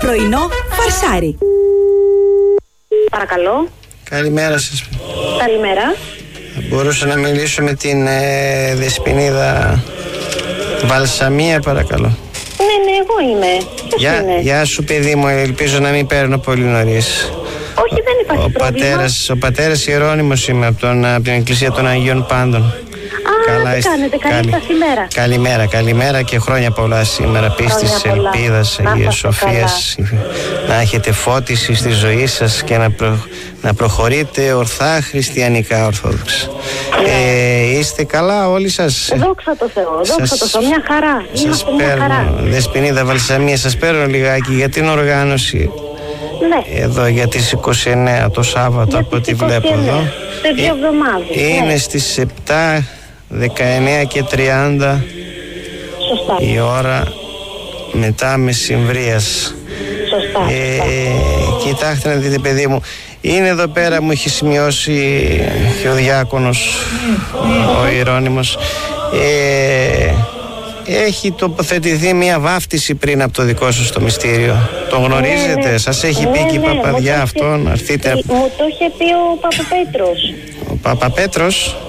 πρωινό φαρσάρι. Παρακαλώ. Καλημέρα σας. Καλημέρα. Μπορούσα να μιλήσω με την Δεσποινίδα Βαλσαμία, παρακαλώ? Ναι, εγώ είμαι. Ποιος Γεια σου, παιδί μου, ελπίζω να μην παίρνω πολύ νωρίς. Όχι, δεν υπάρχει πρόβλημα. Ο πατέρας Ιερώνυμος είμαι από την Εκκλησία των Αγίων Πάντων. Καλά, τι κάνετε, καλή σας ημέρα. Καλημέρα και χρόνια πολλά σήμερα. Πίστης, ελπίδας, Αγίας Σοφίας. Να έχετε φώτιση στη ζωή σας και να προχωρείτε ορθά χριστιανικά, ορθόδοξα. Είστε καλά όλοι σας? Δόξα τω Θεώ, μια χαρά. Είμαστε μια χαρά. Δεσποινίδα Βαλσαμία, σας παίρνω λιγάκι για την οργάνωση. Ναι. Εδώ για τις 29 το Σάββατο, από ό,τι βλέπω εδώ. Σε 2 εβδομάδες. Είναι στις 7, 19 και 30. Σωστά. Η ώρα μετά μεσημβρίας. Σωστά. Κοιτάξτε να δείτε, παιδί μου, είναι εδώ πέρα, μου έχει σημειώσει και ο διάκονος, ο Ιερώνυμος. Έχει τοποθετηθεί μια βάφτιση πριν από το δικό σας το μυστήριο. Τον γνωρίζετε? Σας έχει πει και η Παπαδιά αυτό να έρθετε? Μου το είχε πει ο Παπαπέτρος. Ο Παπαπέτρος?